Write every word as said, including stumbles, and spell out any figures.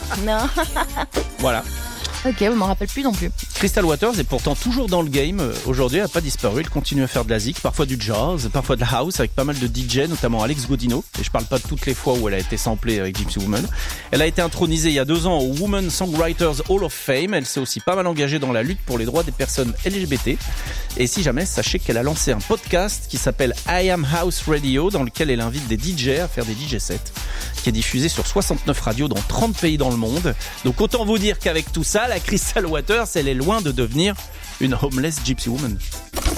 Non. Voilà. Ok, je m'en rappelle plus non plus. Crystal Waters est pourtant toujours dans le game. Aujourd'hui, elle n'a pas disparu. Elle continue à faire de la zik, parfois du jazz, parfois de la house, avec pas mal de D J, notamment Alex Godino. Et je parle pas de toutes les fois où elle a été samplée avec Gypsy Woman. Elle a été intronisée il y a deux ans au Women Songwriters Hall of Fame. Elle s'est aussi pas mal engagée dans la lutte pour les droits des personnes L G B T. Et si jamais, sachez qu'elle a lancé un podcast qui s'appelle I Am House Radio, dans lequel elle invite des D J à faire des D J sets, qui est diffusé sur soixante-neuf radios dans trente pays dans le monde. Donc autant vous dire qu'avec tout ça, la Crystal Waters, elle est loin de devenir une homeless gypsy woman.